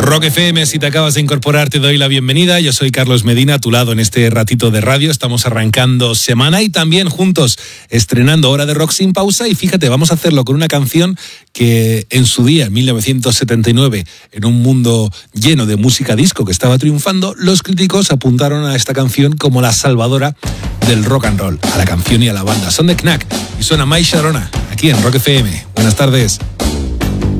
Rock FM, si te acabas de incorporar, te doy la bienvenida. Yo soy Carlos Medina, a tu lado en este ratito de radio. Estamos arrancando semana y también juntos estrenando Hora de Rock sin pausa. Y fíjate, vamos a hacerlo con una canción que en su día, en 1979, en un mundo lleno de música disco que estaba triunfando, los críticos apuntaron a esta canción como la salvadora del rock and roll, a la canción y a la banda. Son The Knack y suena My Sharona, aquí en Rock FM. Buenas tardes.